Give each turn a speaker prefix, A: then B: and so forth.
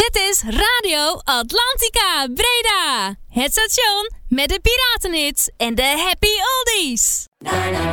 A: Dit is Radio Atlantica Breda. Het station met de piratenhits en de happy oldies.